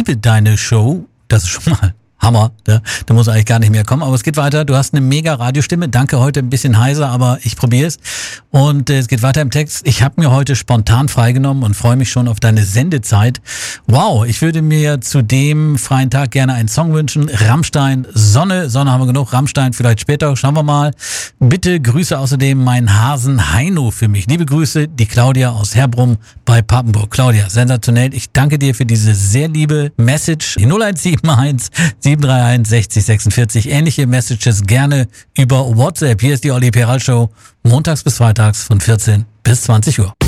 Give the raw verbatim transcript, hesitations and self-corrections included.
liebe deine Show. Das ist schon mal Hammer, ne? Da muss eigentlich gar nicht mehr kommen. Aber es geht weiter. Du hast eine mega Radiostimme. Danke, heute ein bisschen heiser, aber ich probiere es. Und äh, es geht weiter im Text. Ich habe mir heute spontan freigenommen und freue mich schon auf deine Sendezeit. Wow, ich würde mir zu dem freien Tag gerne einen Song wünschen. Rammstein, Sonne. Sonne haben wir genug. Rammstein vielleicht später. Schauen wir mal. Bitte grüße außerdem meinen Hasen Heino für mich. Liebe Grüße, die Claudia aus Herbrum bei Papenburg. Claudia, sensationell. Ich danke dir für diese sehr liebe Message. Die null eins sieben eins sieben drei eins sechzig sechsundvierzig. Ähnliche Messages gerne über WhatsApp. Hier ist die Olli Peral Show. Montags bis freitags von vierzehn bis zwanzig Uhr.